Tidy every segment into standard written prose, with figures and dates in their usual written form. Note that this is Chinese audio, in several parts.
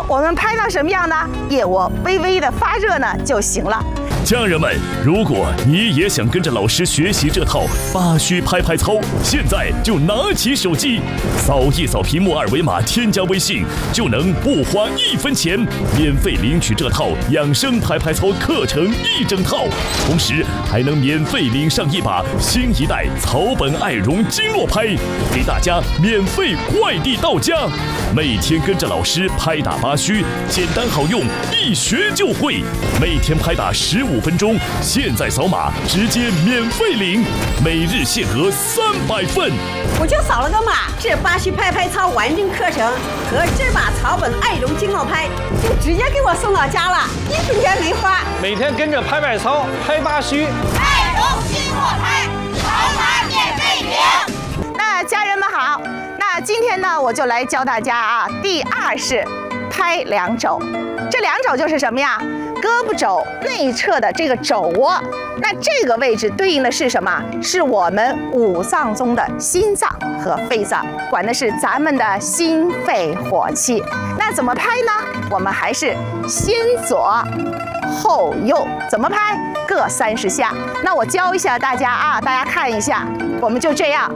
我们拍到什么样呢？腋窝微微的发热呢就行了。 家人们，如果你也想跟着老师学习这套8虚拍拍操，现在就拿起手机，扫一扫屏幕二维码，添加微信，就能不花1分钱，免费领取这套养生拍拍操课程1整套，同时还能免费领上一把新一代草本爱绒经络拍，给大家免费快递到家。每天跟着老师拍打8虚，简单好用，一学就会。每天拍打15分钟，现在扫码直接免费领，每日限额300份。 我就扫了个码，这8虚拍拍操完整课程和这把草本爱绒经络拍就直接给我送到家了，1分钱没花。 每天跟着拍拍操，拍8虚， 爱绒经络拍，扫码免费领。 那家人们好，那今天呢，我就来教大家啊，第2式拍2肘。这2肘就是什么呀？胳膊肘内侧的这个肘窝，那这个位置对应的是什么？是我们5脏中的心脏和肺脏，管的是咱们的心肺火气。那怎么拍呢？我们还是先左后右，怎么拍？各30下。那我教一下大家啊，大家看一下，我们就这样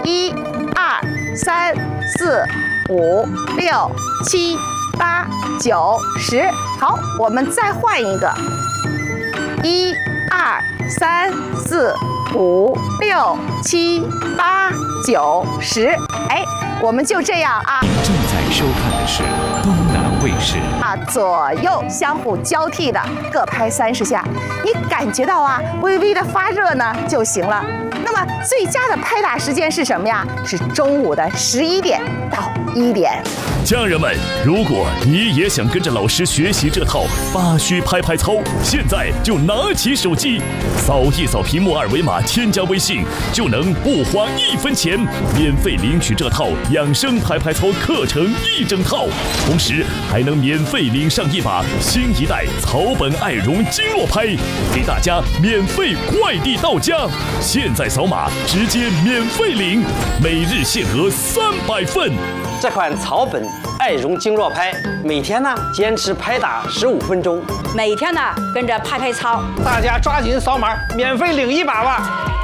，1、2、3、4、5、6、7、8、9、10。好，我们再换一个，1、2、3、4、5、6、7、8、9、10。哎，我们就这样啊。 您正在收看的是东南卫视啊，左右相互交替的各拍30下，你感觉到啊微微的发热呢就行了。那么最佳的拍打时间是什么呀？是中午的11点到1点。 家人们，如果你也想跟着老师学习这套8虚拍拍操，现在就拿起手机，扫一扫屏幕二维码，添加微信，就能不花1分钱，免费领取这套养生拍拍操课程1整套，同时还能免费领上一把新一代草本爱绒经络拍，给大家免费快递到家。现在扫码直接免费领，每日限额300份。 这款草本爱绒经络拍，每天呢坚持拍打15分钟， 每天呢跟着拍拍操， 大家抓紧扫码，免费领一把吧。